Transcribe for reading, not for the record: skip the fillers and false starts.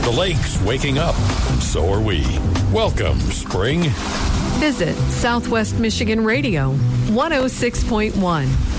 The lake's waking up, and so are we. Welcome, spring. Visit Southwest Michigan Radio, 106.1.